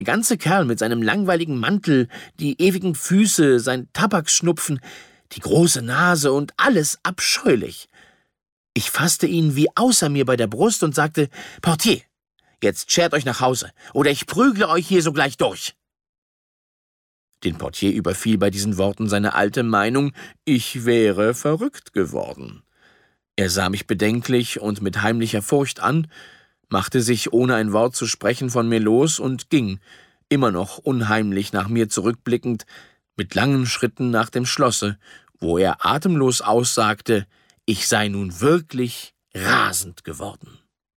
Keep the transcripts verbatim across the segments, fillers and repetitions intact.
Der ganze Kerl mit seinem langweiligen Mantel, die ewigen Füße, sein Tabaksschnupfen, die große Nase und alles abscheulich. Ich fasste ihn wie außer mir bei der Brust und sagte, »Portier, jetzt schert euch nach Hause, oder ich prügle euch hier sogleich durch.« Den Portier überfiel bei diesen Worten seine alte Meinung, ich wäre verrückt geworden. Er sah mich bedenklich und mit heimlicher Furcht an, machte sich, ohne ein Wort zu sprechen, von mir los und ging, immer noch unheimlich nach mir zurückblickend, mit langen Schritten nach dem Schlosse, wo er atemlos aussagte, ich sei nun wirklich rasend geworden.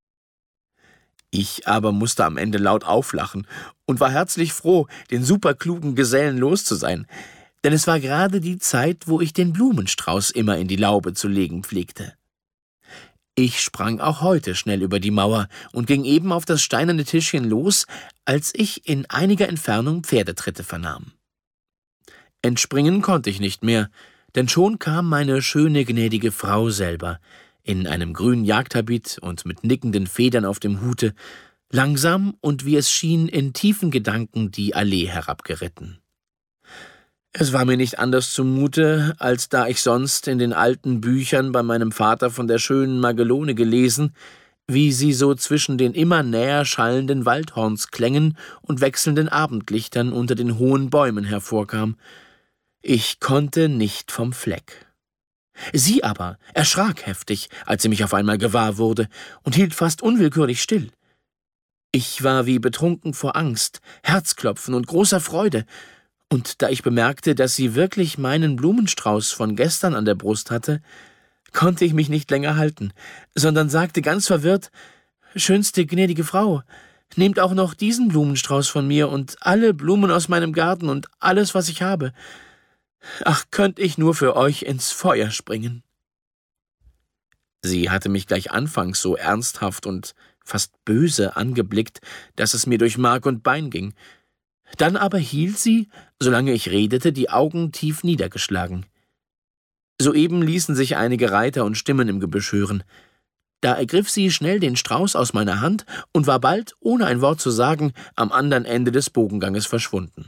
Ich aber musste am Ende laut auflachen und war herzlich froh, den superklugen Gesellen los zu sein, denn es war gerade die Zeit, wo ich den Blumenstrauß immer in die Laube zu legen pflegte. Ich sprang auch heute schnell über die Mauer und ging eben auf das steinerne Tischchen los, als ich in einiger Entfernung Pferdetritte vernahm. Entspringen konnte ich nicht mehr, denn schon kam meine schöne, gnädige Frau selber, in einem grünen Jagdhabit und mit nickenden Federn auf dem Hute, langsam und wie es schien in tiefen Gedanken die Allee herabgeritten. Es war mir nicht anders zumute, als da ich sonst in den alten Büchern bei meinem Vater von der schönen Magelone gelesen, wie sie so zwischen den immer näher schallenden Waldhornsklängen und wechselnden Abendlichtern unter den hohen Bäumen hervorkam. Ich konnte nicht vom Fleck. Sie aber erschrak heftig, als sie mich auf einmal gewahr wurde, und hielt fast unwillkürlich still. Ich war wie betrunken vor Angst, Herzklopfen und großer Freude, und da ich bemerkte, dass sie wirklich meinen Blumenstrauß von gestern an der Brust hatte, konnte ich mich nicht länger halten, sondern sagte ganz verwirrt, »Schönste, gnädige Frau, nehmt auch noch diesen Blumenstrauß von mir und alle Blumen aus meinem Garten und alles, was ich habe. Ach, könnt ich nur für euch ins Feuer springen.« Sie hatte mich gleich anfangs so ernsthaft und fast böse angeblickt, dass es mir durch Mark und Bein ging. Dann aber hielt sie, solange ich redete, die Augen tief niedergeschlagen. Soeben ließen sich einige Reiter und Stimmen im Gebüsch hören. Da ergriff sie schnell den Strauß aus meiner Hand und war bald, ohne ein Wort zu sagen, am anderen Ende des Bogenganges verschwunden.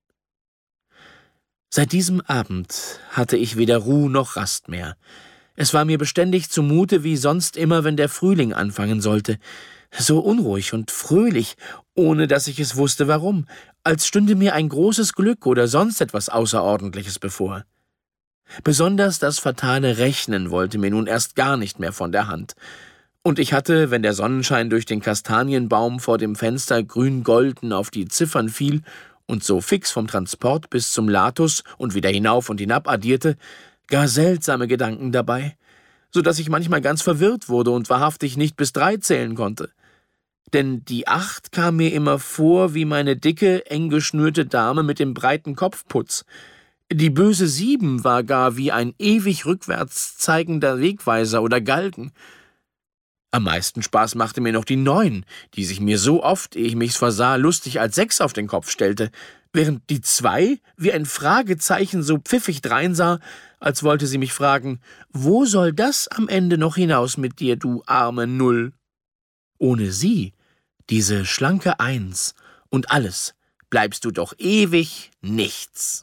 Seit diesem Abend hatte ich weder Ruh noch Rast mehr. Es war mir beständig zumute, wie sonst immer, wenn der Frühling anfangen sollte, so unruhig und fröhlich, ohne dass ich es wusste, warum, als stünde mir ein großes Glück oder sonst etwas Außerordentliches bevor. Besonders das fatale Rechnen wollte mir nun erst gar nicht mehr von der Hand, und ich hatte, wenn der Sonnenschein durch den Kastanienbaum vor dem Fenster grün-golden auf die Ziffern fiel und so fix vom Transport bis zum Latus und wieder hinauf und hinab addierte, gar seltsame Gedanken dabei, so dass ich manchmal ganz verwirrt wurde und wahrhaftig nicht bis drei zählen konnte. Denn die Acht kam mir immer vor wie meine dicke, eng geschnürte Dame mit dem breiten Kopfputz. Die böse Sieben war gar wie ein ewig rückwärts zeigender Wegweiser oder Galgen. Am meisten Spaß machte mir noch die Neun, die sich mir so oft, ehe ich mich's versah, lustig als Sechs auf den Kopf stellte, während die Zwei wie ein Fragezeichen so pfiffig dreinsah, als wollte sie mich fragen, wo soll das am Ende noch hinaus mit dir, du arme Null? Ohne sie, diese schlanke Eins und alles, bleibst du doch ewig nichts.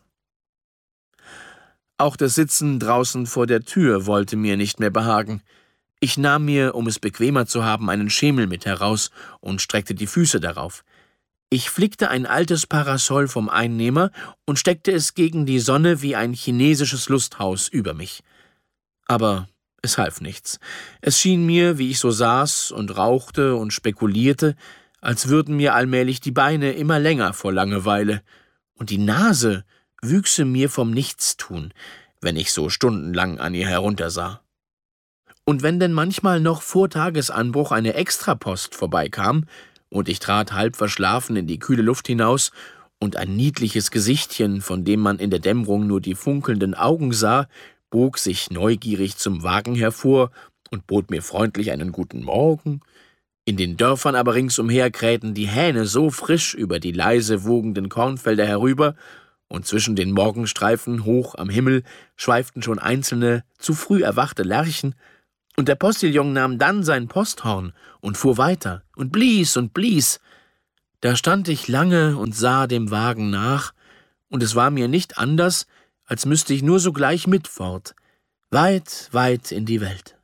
Auch das Sitzen draußen vor der Tür wollte mir nicht mehr behagen. Ich nahm mir, um es bequemer zu haben, einen Schemel mit heraus und streckte die Füße darauf. Ich flickte ein altes Parasol vom Einnehmer und steckte es gegen die Sonne wie ein chinesisches Lusthaus über mich. Aber es half nichts. Es schien mir, wie ich so saß und rauchte und spekulierte, als würden mir allmählich die Beine immer länger vor Langeweile, und die Nase wüchse mir vom Nichtstun, wenn ich so stundenlang an ihr heruntersah. Und wenn denn manchmal noch vor Tagesanbruch eine Extrapost vorbeikam, und ich trat halb verschlafen in die kühle Luft hinaus, und ein niedliches Gesichtchen, von dem man in der Dämmerung nur die funkelnden Augen sah, bog sich neugierig zum Wagen hervor und bot mir freundlich einen guten Morgen. In den Dörfern aber ringsumher krähten die Hähne so frisch über die leise wogenden Kornfelder herüber, und zwischen den Morgenstreifen hoch am Himmel schweiften schon einzelne, zu früh erwachte Lerchen, und der Postillon nahm dann sein Posthorn und fuhr weiter und blies und blies. Da stand ich lange und sah dem Wagen nach, und es war mir nicht anders, als müsste ich nur sogleich mit fort, weit, weit in die Welt.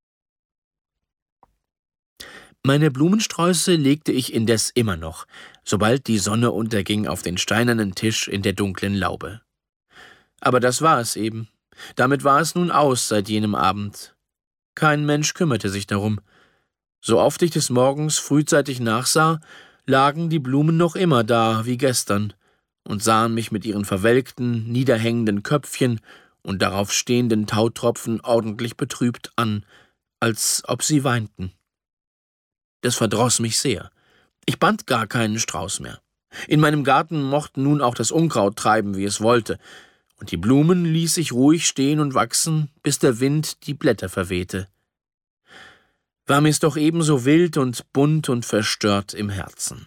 Meine Blumensträuße legte ich indes immer noch, sobald die Sonne unterging, auf den steinernen Tisch in der dunklen Laube. Aber das war es eben. Damit war es nun aus seit jenem Abend. Kein Mensch kümmerte sich darum. So oft ich des Morgens frühzeitig nachsah, lagen die Blumen noch immer da wie gestern und sahen mich mit ihren verwelkten, niederhängenden Köpfchen und darauf stehenden Tautropfen ordentlich betrübt an, als ob sie weinten. Das verdroß mich sehr. Ich band gar keinen Strauß mehr. In meinem Garten mochte nun auch das Unkraut treiben, wie es wollte, und die Blumen ließ ich ruhig stehen und wachsen, bis der Wind die Blätter verwehte. War mir's doch ebenso wild und bunt und verstört im Herzen.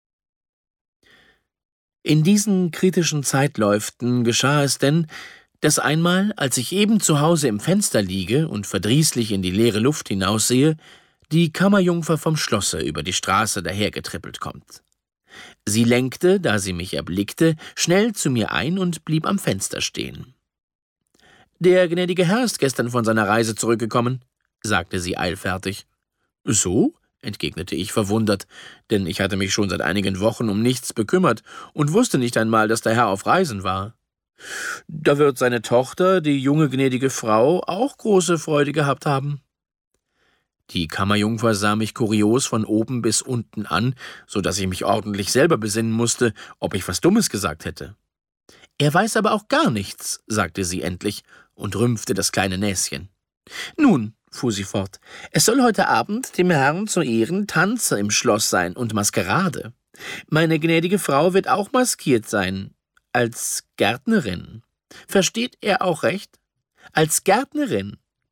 In diesen kritischen Zeitläuften geschah es denn, dass einmal, als ich eben zu Hause im Fenster liege und verdrießlich in die leere Luft hinaussehe, die Kammerjungfer vom Schlosse über die Straße dahergetrippelt kommt. Sie lenkte, da sie mich erblickte, schnell zu mir ein und blieb am Fenster stehen. »Der gnädige Herr ist gestern von seiner Reise zurückgekommen«, sagte sie eilfertig. »So?«, entgegnete ich verwundert, denn ich hatte mich schon seit einigen Wochen um nichts bekümmert und wusste nicht einmal, dass der Herr auf Reisen war. »Da wird seine Tochter, die junge gnädige Frau, auch große Freude gehabt haben.« Die Kammerjungfer sah mich kurios von oben bis unten an, so dass ich mich ordentlich selber besinnen musste, ob ich was Dummes gesagt hätte. »Er weiß aber auch gar nichts«, sagte sie endlich und rümpfte das kleine Näschen. »Nun«, fuhr sie fort, »es soll heute Abend dem Herrn zu Ehren Tanze im Schloss sein und Maskerade. Meine gnädige Frau wird auch maskiert sein, als Gärtnerin. Versteht er auch recht? Als Gärtnerin.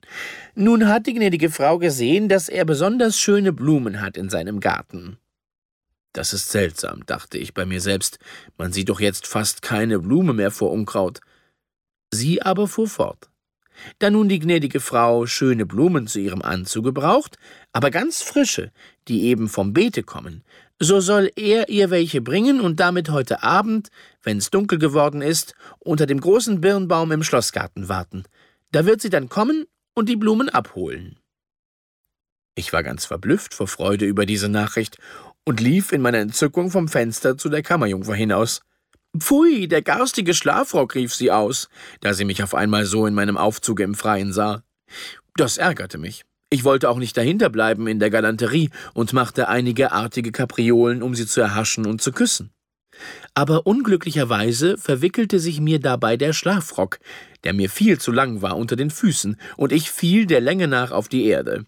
Nun hat die gnädige Frau gesehen, dass er besonders schöne Blumen hat in seinem Garten.« »Das ist seltsam«, dachte ich bei mir selbst, »man sieht doch jetzt fast keine Blume mehr vor Unkraut.« Sie aber fuhr fort. »Da nun die gnädige Frau schöne Blumen zu ihrem Anzuge braucht, aber ganz frische, die eben vom Beete kommen, so soll er ihr welche bringen und damit heute Abend, wenn's dunkel geworden ist, unter dem großen Birnbaum im Schlossgarten warten. Da wird sie dann kommen und die Blumen abholen.« Ich war ganz verblüfft vor Freude über diese Nachricht und lief in meiner Entzückung vom Fenster zu der Kammerjungfer hinaus. »Pfui, der garstige Schlafrock«, rief sie aus, da sie mich auf einmal so in meinem Aufzuge im Freien sah. Das ärgerte mich. Ich wollte auch nicht dahinter bleiben in der Galanterie und machte einige artige Kapriolen, um sie zu erhaschen und zu küssen. Aber unglücklicherweise verwickelte sich mir dabei der Schlafrock, der mir viel zu lang war unter den Füßen, und ich fiel der Länge nach auf die Erde.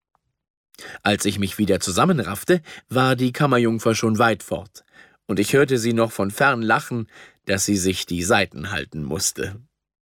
Als ich mich wieder zusammenraffte, war die Kammerjungfer schon weit fort, und ich hörte sie noch von fern lachen, dass sie sich die Seiten halten musste.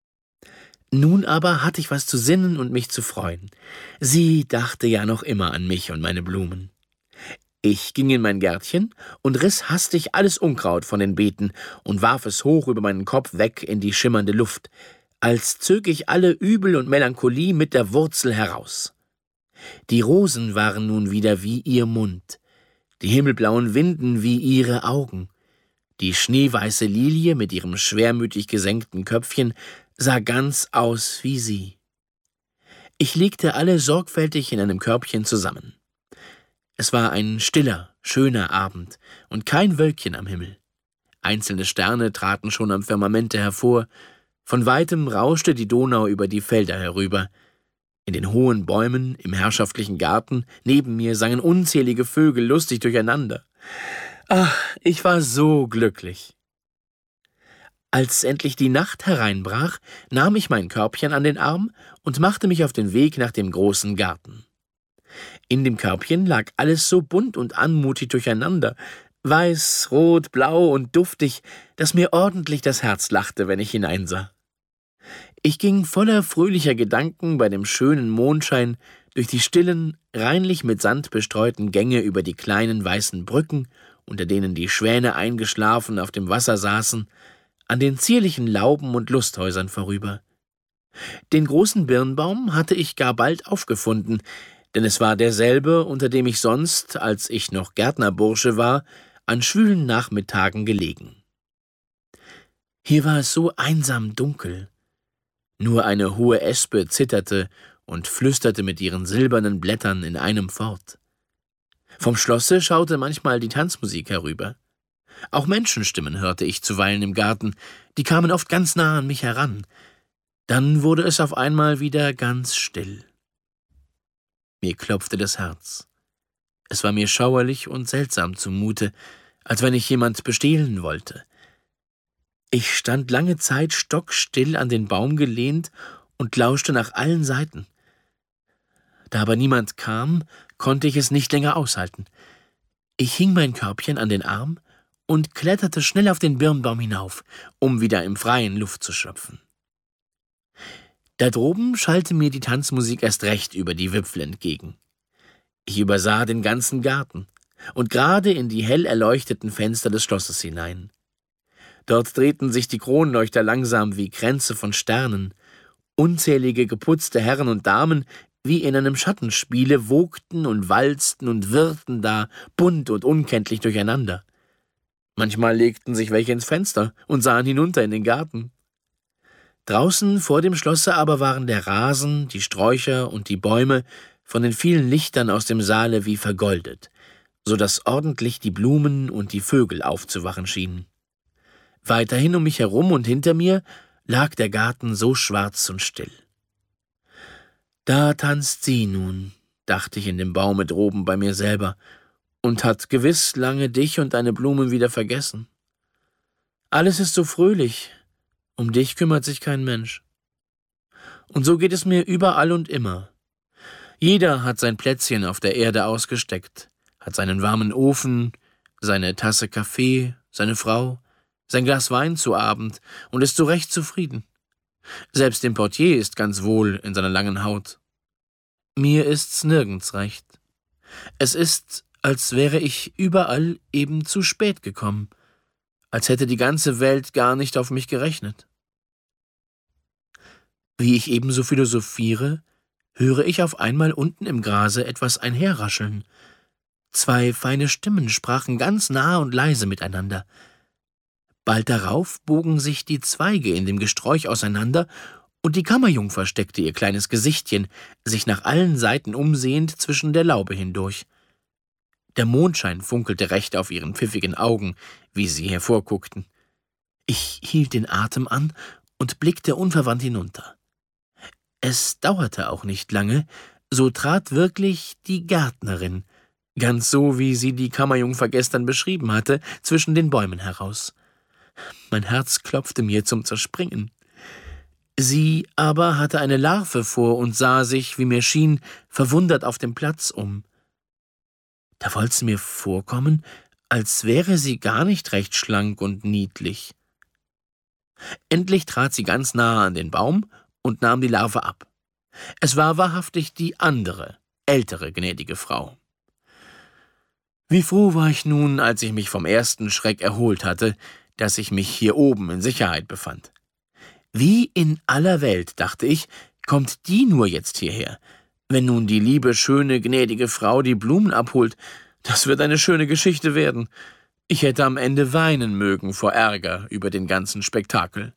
Nun aber hatte ich was zu sinnen und mich zu freuen. Sie dachte ja noch immer an mich und meine Blumen. Ich ging in mein Gärtchen und riss hastig alles Unkraut von den Beeten und warf es hoch über meinen Kopf weg in die schimmernde Luft, als zög ich alle Übel und Melancholie mit der Wurzel heraus. Die Rosen waren nun wieder wie ihr Mund, die himmelblauen Winden wie ihre Augen. Die schneeweiße Lilie mit ihrem schwermütig gesenkten Köpfchen sah ganz aus wie sie. Ich legte alle sorgfältig in einem Körbchen zusammen. Es war ein stiller, schöner Abend und kein Wölkchen am Himmel. Einzelne Sterne traten schon am Firmamente hervor, von weitem rauschte die Donau über die Felder herüber. In den hohen Bäumen, im herrschaftlichen Garten, neben mir sangen unzählige Vögel lustig durcheinander. Ach, ich war so glücklich. Als endlich die Nacht hereinbrach, nahm ich mein Körbchen an den Arm und machte mich auf den Weg nach dem großen Garten. In dem Körbchen lag alles so bunt und anmutig durcheinander, weiß, rot, blau und duftig, dass mir ordentlich das Herz lachte, wenn ich hineinsah. Ich ging voller fröhlicher Gedanken bei dem schönen Mondschein durch die stillen, reinlich mit Sand bestreuten Gänge über die kleinen weißen Brücken, unter denen die Schwäne eingeschlafen auf dem Wasser saßen, an den zierlichen Lauben und Lusthäusern vorüber. Den großen Birnbaum hatte ich gar bald aufgefunden, denn es war derselbe, unter dem ich sonst, als ich noch Gärtnerbursche war, an schwülen Nachmittagen gelegen. Hier war es so einsam dunkel. Nur eine hohe Espe zitterte und flüsterte mit ihren silbernen Blättern in einem fort. Vom Schlosse schaute manchmal die Tanzmusik herüber. Auch Menschenstimmen hörte ich zuweilen im Garten, die kamen oft ganz nah an mich heran. Dann wurde es auf einmal wieder ganz still. Mir klopfte das Herz. Es war mir schauerlich und seltsam zumute, als wenn ich jemand bestehlen wollte. Ich stand lange Zeit stockstill an den Baum gelehnt und lauschte nach allen Seiten. Da aber niemand kam, konnte ich es nicht länger aushalten. Ich hing mein Körbchen an den Arm und kletterte schnell auf den Birnbaum hinauf, um wieder im Freien Luft zu schöpfen. Da droben schallte mir die Tanzmusik erst recht über die Wipfel entgegen. Ich übersah den ganzen Garten und gerade in die hell erleuchteten Fenster des Schlosses hinein. Dort drehten sich die Kronleuchter langsam wie Kränze von Sternen. Unzählige geputzte Herren und Damen, wie in einem Schattenspiele, wogten und walzten und wirrten da, bunt und unkenntlich durcheinander. Manchmal legten sich welche ins Fenster und sahen hinunter in den Garten. Draußen vor dem Schlosse aber waren der Rasen, die Sträucher und die Bäume von den vielen Lichtern aus dem Saale wie vergoldet, so daß ordentlich die Blumen und die Vögel aufzuwachen schienen. Weiterhin um mich herum und hinter mir lag der Garten so schwarz und still. Da tanzt sie nun, dachte ich in dem Baume droben bei mir selber, und hat gewiss lange dich und deine Blumen wieder vergessen. Alles ist so fröhlich, um dich kümmert sich kein Mensch. Und so geht es mir überall und immer. Jeder hat sein Plätzchen auf der Erde ausgesteckt, hat seinen warmen Ofen, seine Tasse Kaffee, seine Frau, sein Glas Wein zu Abend und ist so recht zufrieden. Selbst dem Portier ist ganz wohl in seiner langen Haut. Mir ist's nirgends recht. Es ist, als wäre ich überall eben zu spät gekommen, als hätte die ganze Welt gar nicht auf mich gerechnet. Wie ich ebenso philosophiere, höre ich auf einmal unten im Grase etwas einherrascheln. Zwei feine Stimmen sprachen ganz nah und leise miteinander. Bald darauf bogen sich die Zweige in dem Gesträuch auseinander, und die Kammerjungfer steckte ihr kleines Gesichtchen, sich nach allen Seiten umsehend, zwischen der Laube hindurch. Der Mondschein funkelte recht auf ihren pfiffigen Augen, wie sie hervorguckten. Ich hielt den Atem an und blickte unverwandt hinunter. Es dauerte auch nicht lange, so trat wirklich die Gärtnerin, ganz so, wie sie die Kammerjungfer gestern beschrieben hatte, zwischen den Bäumen heraus. Mein Herz klopfte mir zum Zerspringen. Sie aber hatte eine Larve vor und sah sich, wie mir schien, verwundert auf dem Platz um. Da wollt's mir vorkommen, als wäre sie gar nicht recht schlank und niedlich. Endlich trat sie ganz nahe an den Baum und nahm die Larve ab. Es war wahrhaftig die andere, ältere gnädige Frau. Wie froh war ich nun, als ich mich vom ersten Schreck erholt hatte, dass ich mich hier oben in Sicherheit befand. Wie in aller Welt, dachte ich, kommt die nur jetzt hierher? Wenn nun die liebe, schöne, gnädige Frau die Blumen abholt, das wird eine schöne Geschichte werden. Ich hätte am Ende weinen mögen vor Ärger über den ganzen Spektakel.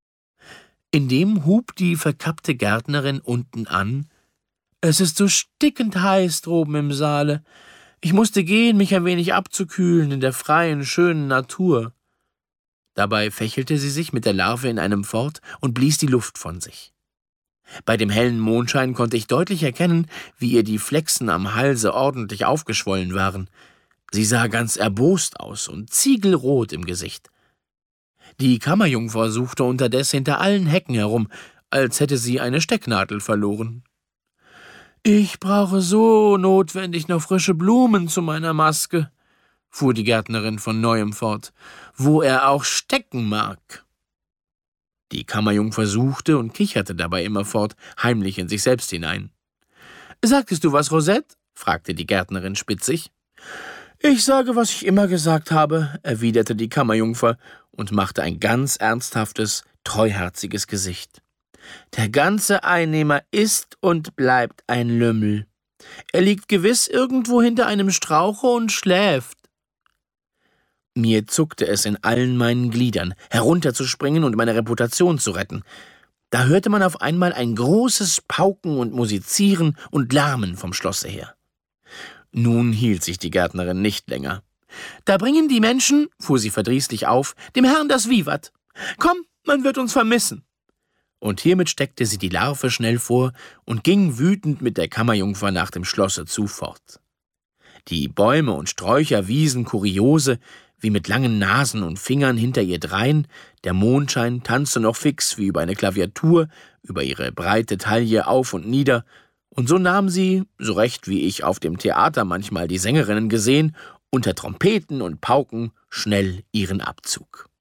Indem hub die verkappte Gärtnerin unten an: »Es ist so stickend heiß droben im Saale. Ich musste gehen, mich ein wenig abzukühlen in der freien, schönen Natur.« Dabei fächelte sie sich mit der Larve in einem fort und blies die Luft von sich. Bei dem hellen Mondschein konnte ich deutlich erkennen, wie ihr die Flechsen am Halse ordentlich aufgeschwollen waren. Sie sah ganz erbost aus und ziegelrot im Gesicht. Die Kammerjungfer suchte unterdes hinter allen Hecken herum, als hätte sie eine Stecknadel verloren. »Ich brauche so notwendig noch frische Blumen zu meiner Maske«, fuhr die Gärtnerin von neuem fort, »wo er auch stecken mag.« Die Kammerjungfer suchte und kicherte dabei immerfort, heimlich in sich selbst hinein. »Sagtest du was, Rosette?« fragte die Gärtnerin spitzig. »Ich sage, was ich immer gesagt habe«, erwiderte die Kammerjungfer und machte ein ganz ernsthaftes, treuherziges Gesicht. »Der ganze Einnehmer ist und bleibt ein Lümmel. Er liegt gewiss irgendwo hinter einem Strauche und schläft.« Mir zuckte es in allen meinen Gliedern, herunterzuspringen und meine Reputation zu retten. Da hörte man auf einmal ein großes Pauken und Musizieren und Lärmen vom Schlosse her. Nun hielt sich die Gärtnerin nicht länger. »Da bringen die Menschen«, fuhr sie verdrießlich auf, »dem Herrn das Vivat. Komm, man wird uns vermissen.« Und hiermit steckte sie die Larve schnell vor und ging wütend mit der Kammerjungfer nach dem Schlosse zu fort. Die Bäume und Sträucher wiesen Kuriose, wie mit langen Nasen und Fingern hinter ihr drein, der Mondschein tanzte noch fix wie über eine Klaviatur, über ihre breite Taille auf und nieder, und so nahm sie, so recht wie ich auf dem Theater manchmal die Sängerinnen gesehen, unter Trompeten und Pauken schnell ihren Abzug.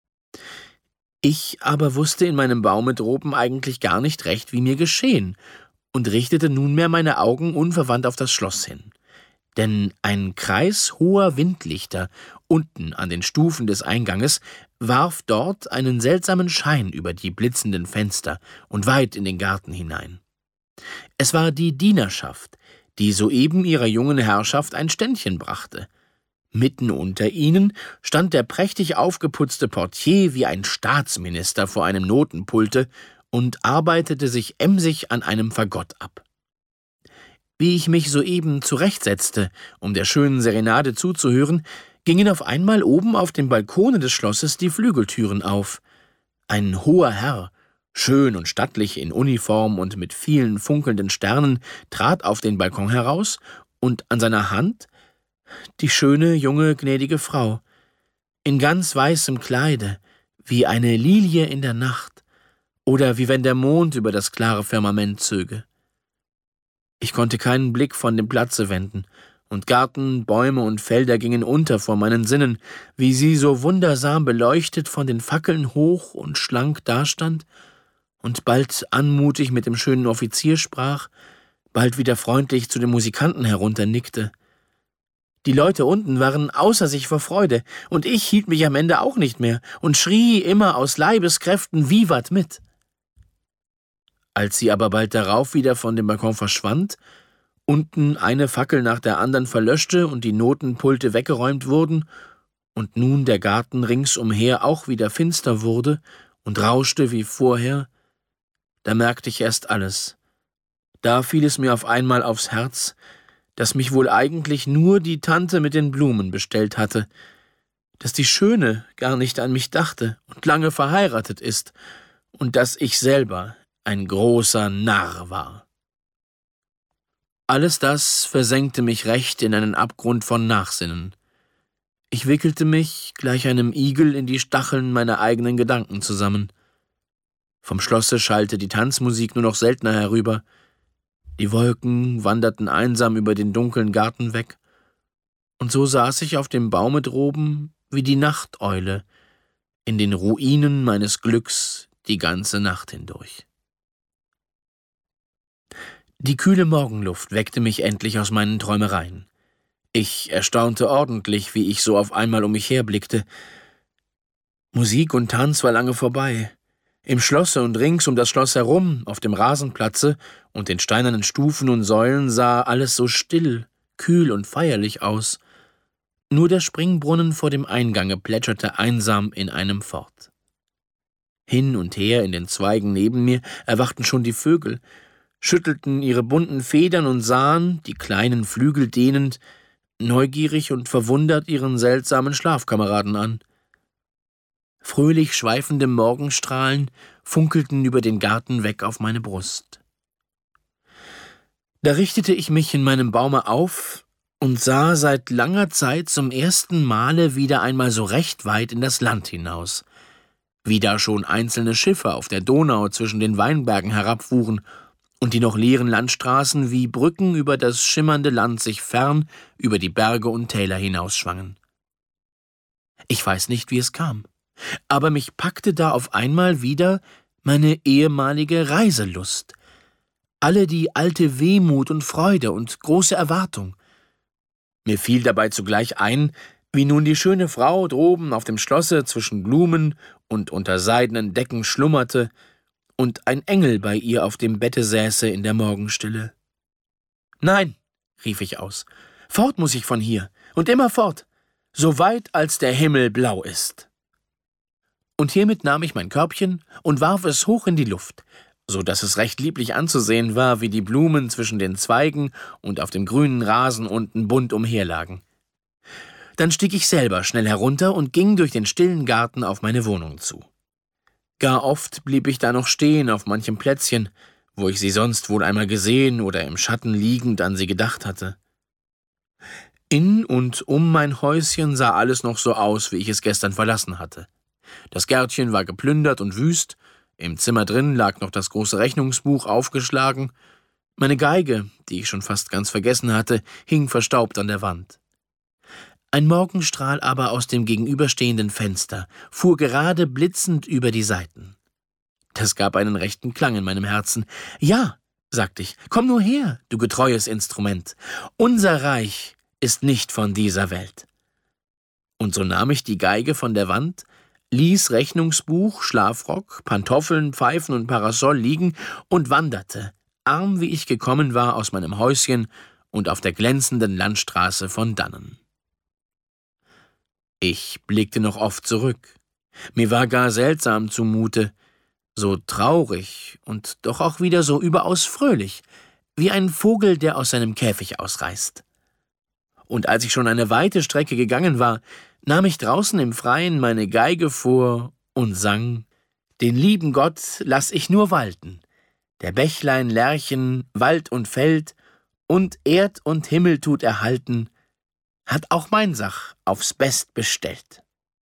Ich aber wusste in meinem Baume droben eigentlich gar nicht recht, wie mir geschehen, und richtete nunmehr meine Augen unverwandt auf das Schloss hin. Denn ein Kreis hoher Windlichter unten an den Stufen des Einganges warf dort einen seltsamen Schein über die blitzenden Fenster und weit in den Garten hinein. Es war die Dienerschaft, die soeben ihrer jungen Herrschaft ein Ständchen brachte. Mitten unter ihnen stand der prächtig aufgeputzte Portier wie ein Staatsminister vor einem Notenpulte und arbeitete sich emsig an einem Fagott ab. Wie ich mich soeben zurechtsetzte, um der schönen Serenade zuzuhören, gingen auf einmal oben auf dem Balkone des Schlosses die Flügeltüren auf. Ein hoher Herr, schön und stattlich in Uniform und mit vielen funkelnden Sternen, trat auf den Balkon heraus, und an seiner Hand die schöne, junge, gnädige Frau, in ganz weißem Kleide, wie eine Lilie in der Nacht, oder wie wenn der Mond über das klare Firmament zöge. Ich konnte keinen Blick von dem Platze wenden, und Garten, Bäume und Felder gingen unter vor meinen Sinnen, wie sie so wundersam beleuchtet von den Fackeln hoch und schlank dastand und bald anmutig mit dem schönen Offizier sprach, bald wieder freundlich zu den Musikanten herunternickte. Die Leute unten waren außer sich vor Freude, und ich hielt mich am Ende auch nicht mehr und schrie immer aus Leibeskräften Vivat mit. Als sie aber bald darauf wieder von dem Balkon verschwand, unten eine Fackel nach der anderen verlöschte und die Notenpulte weggeräumt wurden und nun der Garten ringsumher auch wieder finster wurde und rauschte wie vorher, da merkte ich erst alles. Da fiel es mir auf einmal aufs Herz, dass mich wohl eigentlich nur die Tante mit den Blumen bestellt hatte, dass die Schöne gar nicht an mich dachte und lange verheiratet ist und dass ich selber ein großer Narr war. Alles das versenkte mich recht in einen Abgrund von Nachsinnen. Ich wickelte mich gleich einem Igel in die Stacheln meiner eigenen Gedanken zusammen. Vom Schlosse schallte die Tanzmusik nur noch seltener herüber. Die Wolken wanderten einsam über den dunklen Garten weg, und so saß ich auf dem Baume droben wie die Nachteule in den Ruinen meines Glücks die ganze Nacht hindurch. Die kühle Morgenluft weckte mich endlich aus meinen Träumereien. Ich erstaunte ordentlich, wie ich so auf einmal um mich herblickte. Musik und Tanz war lange vorbei. Im Schlosse und rings um das Schloss herum, auf dem Rasenplatze und den steinernen Stufen und Säulen sah alles so still, kühl und feierlich aus. Nur der Springbrunnen vor dem Eingange plätscherte einsam in einem fort. Hin und her in den Zweigen neben mir erwachten schon die Vögel, schüttelten ihre bunten Federn und sahen, die kleinen Flügel dehnend, neugierig und verwundert ihren seltsamen Schlafkameraden an. Fröhlich schweifende Morgenstrahlen funkelten über den Garten weg auf meine Brust. Da richtete ich mich in meinem Baume auf und sah seit langer Zeit zum ersten Male wieder einmal so recht weit in das Land hinaus, wie da schon einzelne Schiffe auf der Donau zwischen den Weinbergen herabfuhren und die noch leeren Landstraßen wie Brücken über das schimmernde Land sich fern über die Berge und Täler hinausschwangen. Ich weiß nicht, wie es kam, aber mich packte da auf einmal wieder meine ehemalige Reiselust, alle die alte Wehmut und Freude und große Erwartung. Mir fiel dabei zugleich ein, wie nun die schöne Frau droben auf dem Schlosse zwischen Blumen und unter seidenen Decken schlummerte und ein Engel bei ihr auf dem Bette säße in der Morgenstille. »Nein«, rief ich aus, »fort muß ich von hier und immer fort. so weit als der Himmel blau ist. Und hiermit nahm ich mein Körbchen und warf es hoch in die Luft, so dass es recht lieblich anzusehen war, wie die Blumen zwischen den Zweigen und auf dem grünen Rasen unten bunt umherlagen. Dann stieg ich selber schnell herunter und ging durch den stillen Garten auf meine Wohnung zu. Gar oft blieb ich da noch stehen auf manchem Plätzchen, wo ich sie sonst wohl einmal gesehen oder im Schatten liegend an sie gedacht hatte. In und um mein Häuschen sah alles noch so aus, wie ich es gestern verlassen hatte. Das Gärtchen war geplündert und wüst, im Zimmer drin lag noch das große Rechnungsbuch aufgeschlagen, meine Geige, die ich schon fast ganz vergessen hatte, hing verstaubt an der Wand. Ein Morgenstrahl aber aus dem gegenüberstehenden Fenster fuhr gerade blitzend über die Saiten. Das gab einen rechten Klang in meinem Herzen. »Ja«, sagte ich, »komm nur her, du getreues Instrument. Unser Reich ist nicht von dieser Welt.« Und so nahm ich die Geige von der Wand, ließ Rechnungsbuch, Schlafrock, Pantoffeln, Pfeifen und Parasol liegen und wanderte, arm wie ich gekommen war, aus meinem Häuschen und auf der glänzenden Landstraße von dannen. Ich blickte noch oft zurück. Mir war gar seltsam zumute, so traurig und doch auch wieder so überaus fröhlich, wie ein Vogel, der aus seinem Käfig ausreißt. Und als ich schon eine weite Strecke gegangen war, nahm ich draußen im Freien meine Geige vor und sang: »Den lieben Gott lass ich nur walten, der Bächlein, Lerchen, Wald und Feld und Erd und Himmel tut erhalten, hat auch mein Sach aufs Best bestellt.«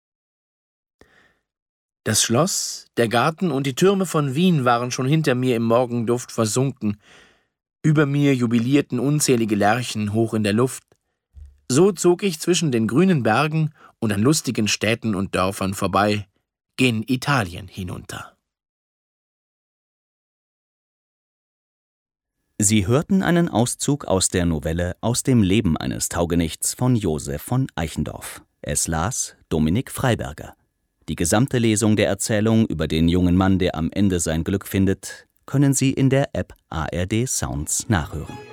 Das Schloss, der Garten und die Türme von Wien waren schon hinter mir im Morgenduft versunken. Über mir jubilierten unzählige Lerchen hoch in der Luft. So zog ich zwischen den grünen Bergen und an lustigen Städten und Dörfern vorbei, gen Italien hinunter. Sie hörten einen Auszug aus der Novelle »Aus dem Leben eines Taugenichts« von Joseph von Eichendorff. Es las Dominik Freiberger. Die gesamte Lesung der Erzählung über den jungen Mann, der am Ende sein Glück findet, können Sie in der App A R D Sounds nachhören.